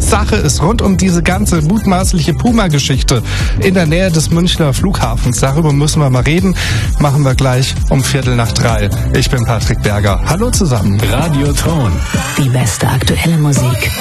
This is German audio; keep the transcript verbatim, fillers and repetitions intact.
Sache ist rund um diese ganze mutmaßliche Puma-Geschichte in der Nähe des Münchner Flughafens. Darüber müssen wir mal reden. Machen wir gleich um Viertel nach drei. Ich bin Patrick Berger. Hallo zusammen. Radioton. Die beste aktuelle Musik.